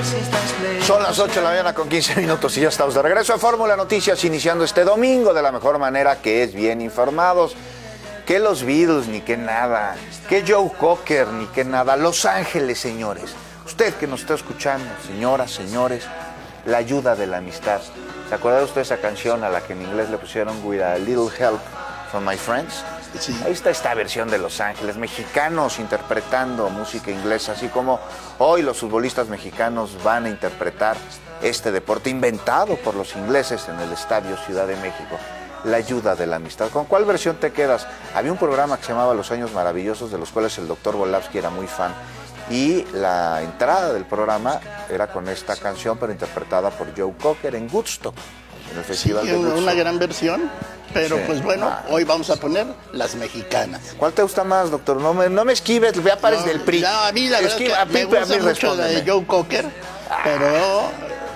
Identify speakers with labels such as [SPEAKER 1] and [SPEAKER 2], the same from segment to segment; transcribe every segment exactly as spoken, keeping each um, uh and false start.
[SPEAKER 1] Son las ocho de la mañana con quince minutos y ya estamos de regreso a Fórmula Noticias, iniciando este domingo de la mejor manera, que es bien informados. Que los Beatles, ni que nada. Que Joe Cocker, ni que nada. Los Ángeles, señores. Usted que nos está escuchando, señoras, señores, la ayuda de la amistad. ¿Se acuerda usted de esa canción a la que en inglés le pusieron With a Little Help from My Friends? Sí. Ahí está esta versión de Los Ángeles, mexicanos interpretando música inglesa, así como hoy los futbolistas mexicanos van a interpretar este deporte inventado por los ingleses en el Estadio Ciudad de México. La ayuda de la amistad. ¿Con cuál versión te quedas? Había un programa que se llamaba Los Años Maravillosos, de los cuales el doctor Volavsky era muy fan, y la entrada del programa era con esta canción, pero interpretada por Joe Cocker en Woodstock, en el Festival
[SPEAKER 2] sí,
[SPEAKER 1] de Woodstock.
[SPEAKER 2] Una gran versión, pero sí, pues bueno, ah, hoy vamos a poner las mexicanas.
[SPEAKER 1] ¿Cuál te gusta más, doctor? No me, no me esquives, ya pares no, del P R I.
[SPEAKER 2] No, a mí la verdad es que a mí, me gusta mucho respóndeme. La de Joe Cocker, ah. pero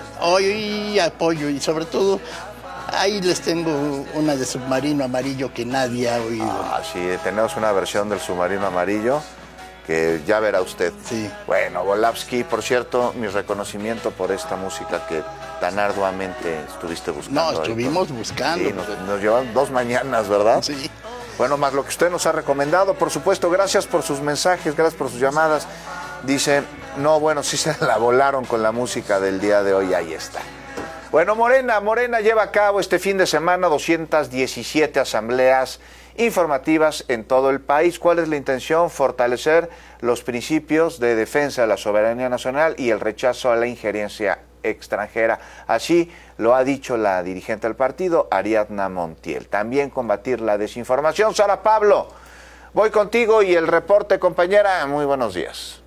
[SPEAKER 2] hoy apoyo, y sobre todo ahí les tengo una de Submarino Amarillo que nadie ha oído.
[SPEAKER 1] Ah, sí, tenemos una versión del Submarino Amarillo que ya verá usted.
[SPEAKER 2] Sí.
[SPEAKER 1] Bueno, Volavsky, por cierto, mi reconocimiento por esta música que tan arduamente estuviste buscando.
[SPEAKER 2] No, estuvimos ahí, buscando.
[SPEAKER 1] Sí, nos, nos llevan dos mañanas, ¿verdad?
[SPEAKER 2] Sí.
[SPEAKER 1] Bueno, más lo que usted nos ha recomendado, por supuesto, gracias por sus mensajes, gracias por sus llamadas. Dice, no, bueno, sí se la volaron con la música del día de hoy, ahí está. Bueno, Morena, Morena lleva a cabo este fin de semana doscientas diecisiete asambleas informativas en todo el país. ¿Cuál es la intención? Fortalecer los principios de defensa de la soberanía nacional y el rechazo a la injerencia extranjera. Así lo ha dicho la dirigente del partido, Ariadna Montiel. También combatir la desinformación. Sara Pablo, voy contigo y el reporte, compañera. Muy buenos días.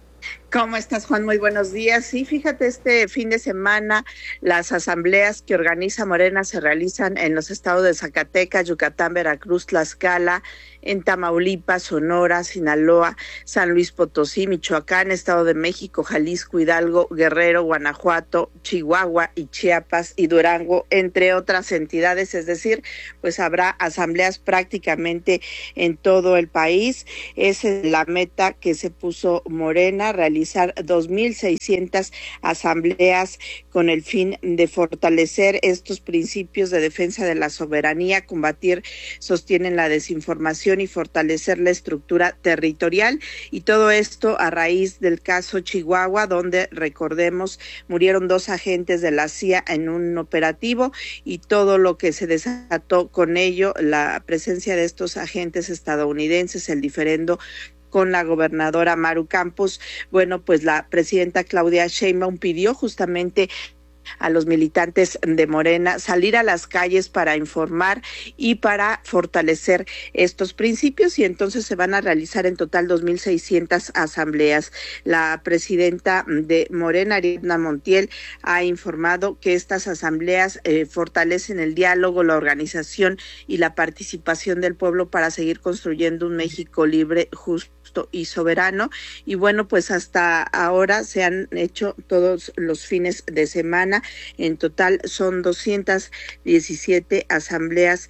[SPEAKER 3] ¿Cómo estás, Juan? Muy buenos días. Sí, fíjate, este fin de semana las asambleas que organiza Morena se realizan en los estados de Zacatecas, Yucatán, Veracruz, Tlaxcala, en Tamaulipas, Sonora, Sinaloa, San Luis Potosí, Michoacán, Estado de México, Jalisco, Hidalgo, Guerrero, Guanajuato, Chihuahua y Chiapas y Durango, entre otras entidades. Es decir, pues habrá asambleas prácticamente en todo el país. Esa es la meta que se puso Morena, realizar dos mil seiscientas asambleas con el fin de fortalecer estos principios de defensa de la soberanía, combatir, sostienen la desinformación y fortalecer la estructura territorial, y todo esto a raíz del caso Chihuahua, donde, recordemos, murieron dos agentes de la C I A en un operativo, y todo lo que se desató con ello, la presencia de estos agentes estadounidenses, el diferendo con la gobernadora Maru Campos. Bueno, pues la presidenta Claudia Sheinbaum pidió justamente a los militantes de Morena salir a las calles para informar y para fortalecer estos principios, y entonces se van a realizar en total dos mil seiscientas asambleas. La presidenta de Morena, Ariadna Montiel, ha informado que estas asambleas eh, fortalecen el diálogo, la organización y la participación del pueblo para seguir construyendo un México libre, justo y soberano. Y bueno, pues hasta ahora se han hecho todos los fines de semana. En total son doscientas diecisiete asambleas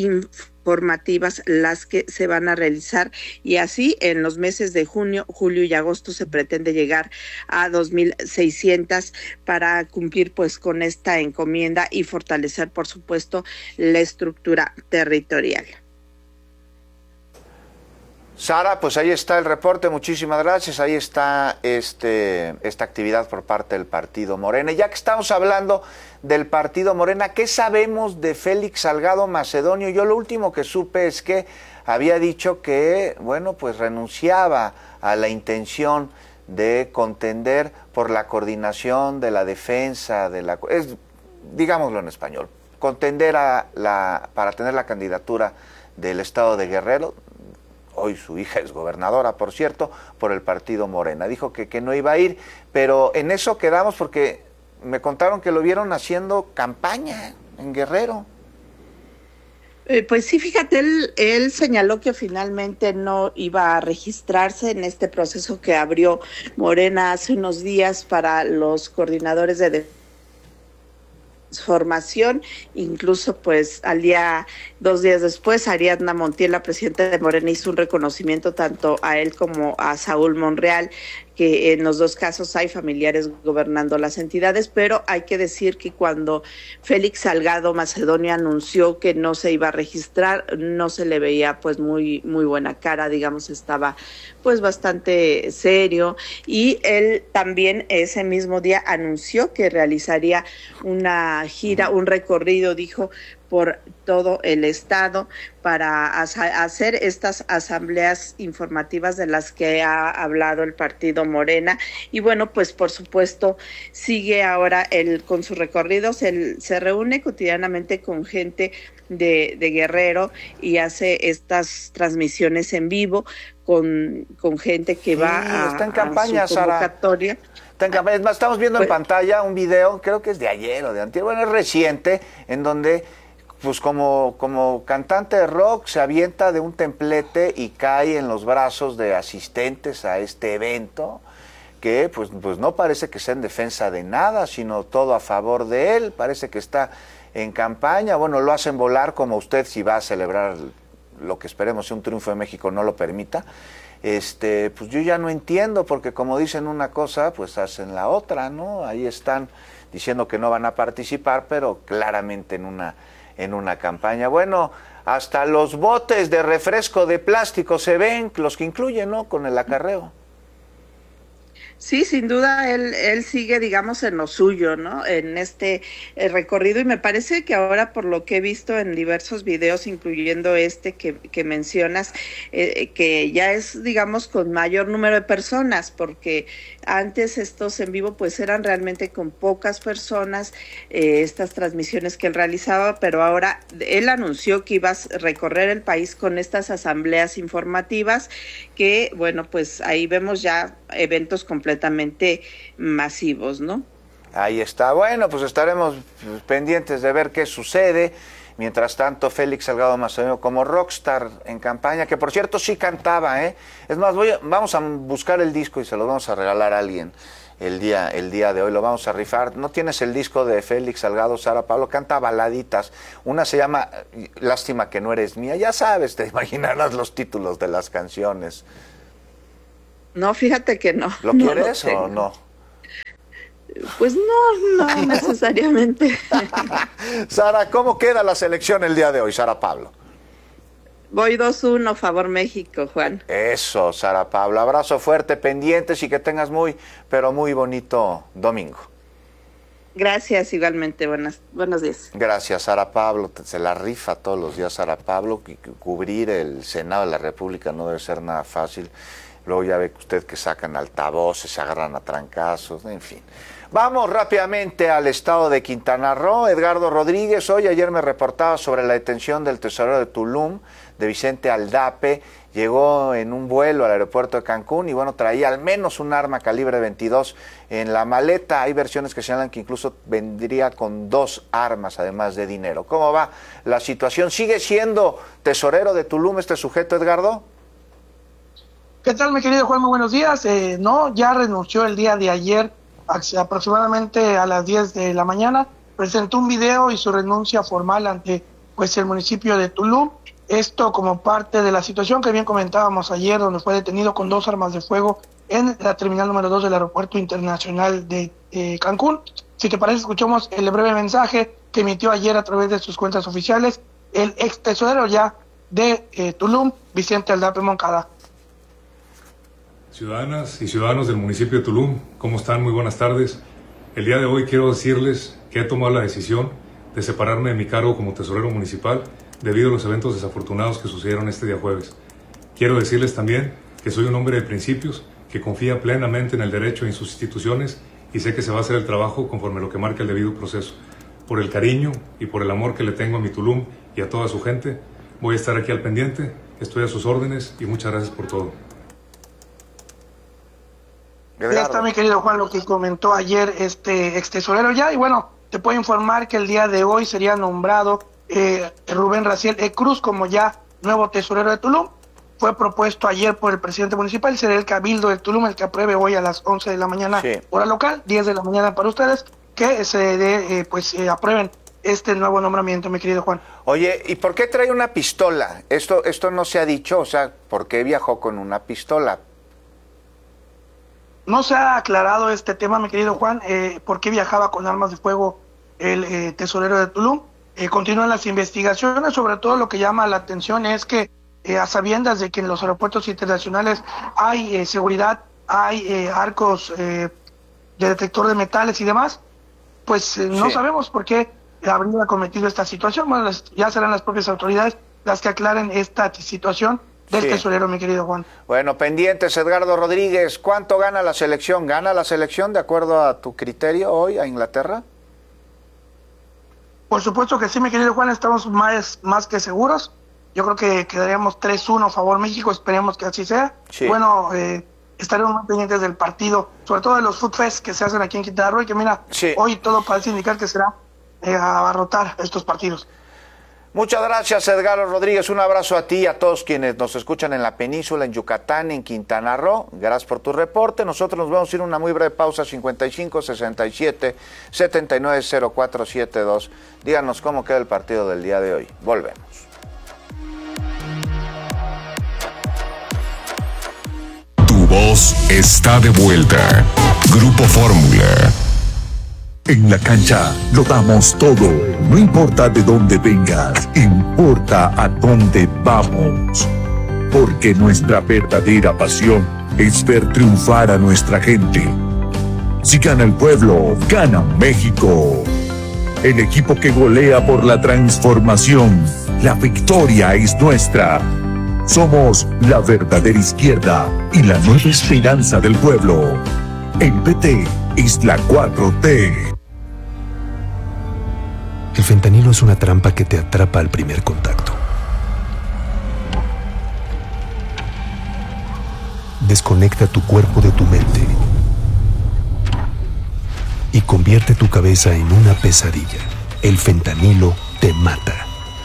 [SPEAKER 3] informativas las que se van a realizar, y así en los meses de junio, julio y agosto se pretende llegar a dos mil seiscientas para cumplir pues con esta encomienda y fortalecer, por supuesto, la estructura territorial.
[SPEAKER 1] Sara, pues ahí está el reporte, muchísimas gracias. Ahí está este, esta actividad por parte del partido Morena. Y ya que estamos hablando del partido Morena, ¿qué sabemos de Félix Salgado Macedonio? Yo lo último que supe es que había dicho que, bueno, pues renunciaba a la intención de contender por la coordinación de la defensa, de la, es, digámoslo en español, contender a la, para tener la candidatura del estado de Guerrero. Hoy su hija es gobernadora, por cierto, por el partido Morena. Dijo que, que no iba a ir, pero en eso quedamos porque me contaron que lo vieron haciendo campaña en Guerrero.
[SPEAKER 3] Eh, pues sí, fíjate, él, él señaló que finalmente no iba a registrarse en este proceso que abrió Morena hace unos días para los coordinadores de defensa. Formación, incluso pues al día, dos días después, Ariadna Montiel, la presidenta de Morena, hizo un reconocimiento tanto a él como a Saúl Monreal, que en los dos casos hay familiares gobernando las entidades, pero hay que decir que cuando Félix Salgado Macedonio anunció que no se iba a registrar, no se le veía pues muy, muy buena cara, digamos, estaba pues bastante serio, y él también ese mismo día anunció que realizaría una gira, un recorrido, dijo, por todo el estado para hacer estas asambleas informativas de las que ha hablado el partido Morena. Y bueno, pues por supuesto sigue ahora él con sus recorridos, él se reúne cotidianamente con gente de, de Guerrero y hace estas transmisiones en vivo con, con gente que sí, va a,
[SPEAKER 1] está en campaña,
[SPEAKER 3] a su convocatoria.
[SPEAKER 1] Está en campaña. Es más, estamos viendo pues, en pantalla un video, creo que es de ayer o de antier, bueno, es reciente, en donde pues como, como cantante de rock se avienta de un templete y cae en los brazos de asistentes a este evento, que pues, pues no parece que sea en defensa de nada, sino todo a favor de él, parece que está en campaña. Bueno, lo hacen volar como usted, si va a celebrar lo que esperemos si un triunfo de México no lo permita. Este, pues yo ya no entiendo, porque como dicen una cosa, pues hacen la otra, ¿no? Ahí están diciendo que no van a participar, pero claramente en una en una campaña. Bueno, hasta los botes de refresco de plástico se ven, los que incluyen, ¿no?, con el acarreo.
[SPEAKER 3] Sí, sin duda, él, él sigue, digamos, en lo suyo, ¿no?, en este eh, recorrido, y me parece que ahora, por lo que he visto en diversos videos, incluyendo este que, que mencionas, eh, que ya es, digamos, con mayor número de personas, porque antes estos en vivo, pues, eran realmente con pocas personas, eh, estas transmisiones que él realizaba, pero ahora él anunció que iba a recorrer el país con estas asambleas informativas, que, bueno, pues, ahí vemos ya eventos completamente completamente masivos, ¿no?
[SPEAKER 1] Ahí está. Bueno, pues estaremos pendientes de ver qué sucede. Mientras tanto, Félix Salgado Macedonio como rockstar en campaña, que por cierto sí cantaba, ¿eh? Es más, voy a, vamos a buscar el disco y se lo vamos a regalar a alguien el día, el día de hoy, lo vamos a rifar. ¿No tienes el disco de Félix Salgado? Sara Pablo canta baladitas. Una se llama Lástima que no eres mía. Ya sabes, te imaginarás los títulos de las canciones.
[SPEAKER 3] No, fíjate que no.
[SPEAKER 1] ¿Lo quieres no lo o no?
[SPEAKER 3] Pues no, no necesariamente.
[SPEAKER 1] Sara, ¿cómo queda la selección el día de hoy, Sara Pablo?
[SPEAKER 3] Voy dos uno, favor México, Juan.
[SPEAKER 1] Eso, Sara Pablo. Abrazo fuerte, pendientes y que tengas muy, pero muy bonito domingo.
[SPEAKER 3] Gracias, igualmente. Buenas, buenos días.
[SPEAKER 1] Gracias, Sara Pablo. Se la rifa todos los días, Sara Pablo. Cubrir el Senado de la República no debe ser nada fácil. Luego ya ve usted que sacan altavoces, se agarran a trancazos, en fin. Vamos rápidamente al estado de Quintana Roo. Edgardo Rodríguez, hoy ayer me reportaba sobre la detención del tesorero de Tulum, de Vicente Aldape. Llegó en un vuelo al aeropuerto de Cancún y bueno, traía al menos un arma calibre veintidós en la maleta. Hay versiones que señalan que incluso vendría con dos armas, además de dinero. ¿Cómo va la situación? ¿Sigue siendo tesorero de Tulum este sujeto, Edgardo?
[SPEAKER 4] ¿Qué tal, mi querido Juan? Muy buenos días. Eh, no, ya renunció el día de ayer, aproximadamente a las diez de la mañana. Presentó un video y su renuncia formal ante pues el municipio de Tulum. Esto como parte de la situación que bien comentábamos ayer, donde fue detenido con dos armas de fuego en la terminal número dos del Aeropuerto Internacional de eh, Cancún. Si te parece, escuchamos el breve mensaje que emitió ayer a través de sus cuentas oficiales el ex tesorero ya de eh, Tulum, Vicente Aldape Moncada.
[SPEAKER 5] Ciudadanas y ciudadanos del municipio de Tulum, ¿cómo están? Muy buenas tardes. El día de hoy quiero decirles que he tomado la decisión de separarme de mi cargo como tesorero municipal debido a los eventos desafortunados que sucedieron este día jueves. Quiero decirles también que soy un hombre de principios, que confía plenamente en el derecho y en sus instituciones y sé que se va a hacer el trabajo conforme lo que marca el debido proceso. Por el cariño y por el amor que le tengo a mi Tulum y a toda su gente, voy a estar aquí al pendiente, estoy a sus órdenes y muchas gracias por todo.
[SPEAKER 4] Ya está, mi querido Juan, lo que comentó ayer este ex tesorero ya, y bueno, te puedo informar que el día de hoy sería nombrado eh, Rubén Raciel E. Cruz como ya nuevo tesorero de Tulum. Fue propuesto ayer por el presidente municipal, será el cabildo de Tulum el que apruebe hoy a las once de la mañana, sí, hora local, diez de la mañana para ustedes, que se de, eh, pues eh, aprueben este nuevo nombramiento, mi querido Juan.
[SPEAKER 1] Oye, ¿y por qué trae una pistola? Esto, esto no se ha dicho, o sea, ¿por qué viajó con una pistola?
[SPEAKER 4] No se ha aclarado este tema, mi querido Juan, eh, por qué viajaba con armas de fuego el eh, tesorero de Tulum. Eh, continúan las investigaciones, sobre todo lo que llama la atención es que eh, a sabiendas de que en los aeropuertos internacionales hay eh, seguridad, hay eh, arcos eh, de detector de metales y demás, pues eh, no
[SPEAKER 1] sí.
[SPEAKER 4] sabemos por qué habría cometido esta situación. Bueno, las, ya serán las propias autoridades las que aclaren esta situación del sí. tesorero, mi querido Juan.
[SPEAKER 1] Bueno, pendientes, Edgardo Rodríguez, ¿cuánto gana la selección? ¿Gana la selección de acuerdo a tu criterio hoy a Inglaterra?
[SPEAKER 4] Por supuesto que sí, mi querido Juan, estamos más, más que seguros. Yo creo que quedaríamos tres uno a favor México, esperemos que así sea. Sí. Bueno, eh, estaremos muy pendientes del partido, sobre todo de los Food Fest que se hacen aquí en Quintana Roo, y que mira, sí. hoy todo parece indicar que será eh, abarrotar estos partidos.
[SPEAKER 1] Muchas gracias, Edgardo Rodríguez. Un abrazo a ti y a todos quienes nos escuchan en la península, en Yucatán, en Quintana Roo. Gracias por tu reporte. Nosotros nos vamos a ir a una muy breve pausa, cincuenta y cinco, sesenta y siete, setenta y nueve, cero cuatro setenta y dos. Díganos cómo queda el partido del día de hoy. Volvemos.
[SPEAKER 6] Tu voz está de vuelta. Grupo Fórmula. En la cancha lo damos todo, no importa de dónde vengas, importa a dónde vamos. Porque nuestra verdadera pasión es ver triunfar a nuestra gente. Si gana el pueblo, gana México. El equipo que golea por la transformación, la victoria es nuestra. Somos la verdadera izquierda y la nueva esperanza del pueblo. El P T es la cuatro T.
[SPEAKER 7] El fentanilo es una trampa que te atrapa al primer contacto. Desconecta tu cuerpo de tu mente y convierte tu cabeza en una pesadilla. El fentanilo te mata.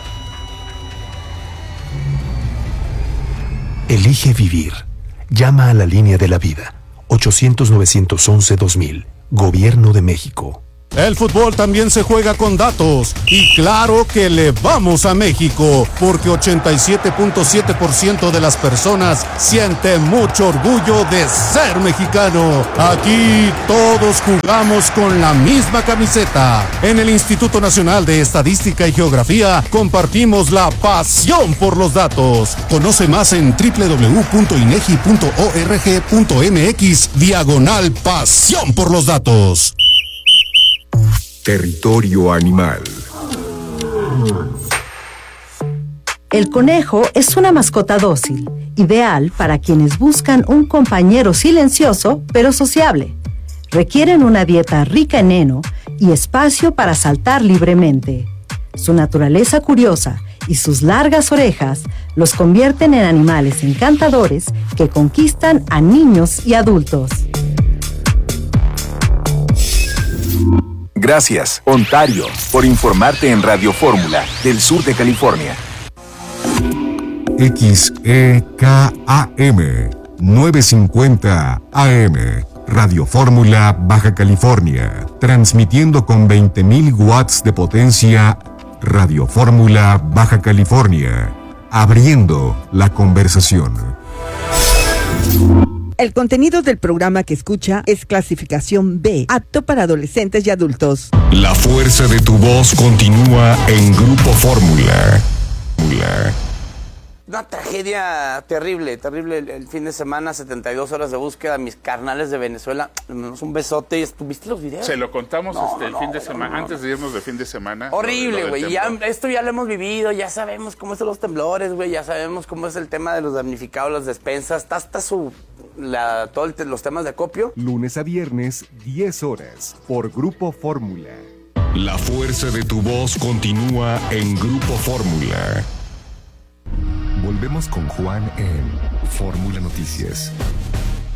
[SPEAKER 7] Elige vivir. Llama a la línea de la vida. ochocientos, novecientos once, dos mil. Gobierno de México.
[SPEAKER 8] El fútbol también se juega con datos y claro que le vamos a México porque ochenta y siete punto siete por ciento de las personas siente mucho orgullo de ser mexicano. Aquí todos jugamos con la misma camiseta. En el Instituto Nacional de Estadística y Geografía compartimos la pasión por los datos. Conoce más en doble u doble u doble u punto inegi punto org punto mx diagonal pasión por los datos.
[SPEAKER 6] Territorio animal.
[SPEAKER 9] El conejo es una mascota dócil, ideal para quienes buscan un compañero silencioso pero sociable. Requieren una dieta rica en heno y espacio para saltar libremente. Su naturaleza curiosa y sus largas orejas los convierten en animales encantadores que conquistan a niños y adultos.
[SPEAKER 6] Gracias, Ontario, por informarte en Radio Fórmula del sur de California.
[SPEAKER 10] X E K A M novecientos cincuenta A M, Radio Fórmula, Baja California, transmitiendo con veinte mil watts de potencia. Radio Fórmula, Baja California, abriendo la conversación.
[SPEAKER 11] El contenido del programa que escucha es clasificación B, apto para adolescentes y adultos.
[SPEAKER 6] La fuerza de tu voz continúa en Grupo Fórmula.
[SPEAKER 12] Una tragedia terrible, terrible el, el fin de semana, setenta y dos horas de búsqueda, mis carnales de Venezuela, un besote. ¿Tuviste los videos?
[SPEAKER 13] Se lo contamos no, este, el
[SPEAKER 12] no,
[SPEAKER 13] fin de
[SPEAKER 12] no,
[SPEAKER 13] semana,
[SPEAKER 12] no,
[SPEAKER 13] antes de irnos de fin de semana.
[SPEAKER 12] Horrible, güey, ya, esto ya lo hemos vivido, ya sabemos cómo son los temblores, güey, ya sabemos cómo es el tema de los damnificados, las despensas, está hasta su... La, todos los temas de acopio.
[SPEAKER 10] Lunes a viernes, diez horas, por Grupo Fórmula.
[SPEAKER 6] La fuerza de tu voz continúa en Grupo Fórmula.
[SPEAKER 10] Volvemos con Juan en Fórmula Noticias.